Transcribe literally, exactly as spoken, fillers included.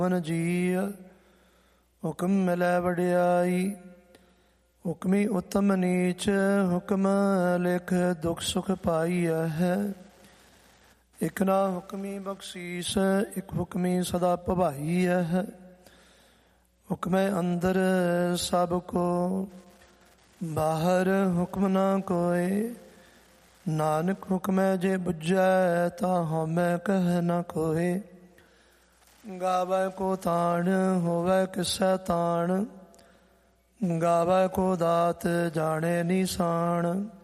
ਮਨ ਜੀ ਹੁਕਮ ਮਿਲੈ ਵਡਿਆਈ। ਹੁਕਮੀ ਉਤਮ ਨੀਚ ਹੁਕਮ ਲਿਖ ਦੁਖ ਸੁਖ ਪਾਈਆ ਹੈ। ਇਕ ਨਾ ਹੁਕਮੀ ਬਖਸ਼ੀਸ ਇਕ ਹੁਕਮੀ ਸਦਾ ਭਵਾਈ ਹੈ। ਹੁਕਮੈ ਅੰਦਰ ਸਭ ਕੋ ਬਾਹਰ ਹੁਕਮ ਨਾ ਕੋਇ। ਨਾਨਕ ਹੁਕਮੈ ਜੇ ਬੁਝੈ ਤਾ ਹਉਮੈ ਕਹਿ ਨਾ ਕੋਇ। ਗਾਵੈ ਕੋ ਤਾਣ ਹੋਵੈ ਕਿਸੈ ਤਾਣ। ਗਾਵੈ ਕੋ ਦਾਤ ਜਾਣੈ ਨੀਸਾਨ।